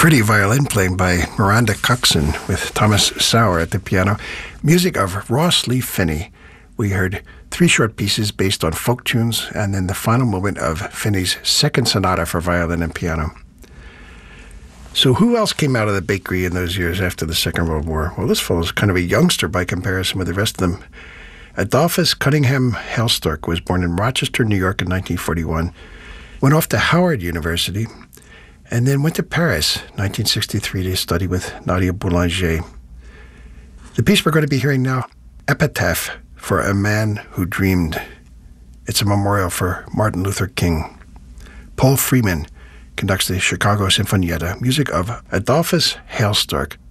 Pretty violin playing by Miranda Coxon with Thomas Sauer at the piano. Music of Ross Lee Finney. We heard 3 short pieces based on folk tunes, and then the final movement of Finney's second sonata for violin and piano. So who else came out of the bakery in those years after the Second World War? Well, this fellow's kind of a youngster by comparison with the rest of them. Adolphus Cunningham Hailstork was born in Rochester, New York in 1941, went off to Howard University, and then went to Paris, 1963, to study with Nadia Boulanger. The piece we're going to be hearing now, Epitaph for a Man Who Dreamed. It's a memorial for Martin Luther King. Paul Freeman conducts the Chicago Sinfonietta, music of Adolphus Hailstork.